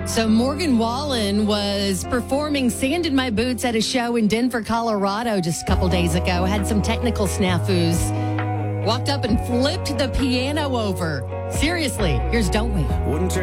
So Morgan Wallen was performing Sand in My Boots at a show in Denver, Colorado just a couple days ago. Had some technical snafus. Walked up and flipped the piano over. Seriously, here's Don't We? Wouldn't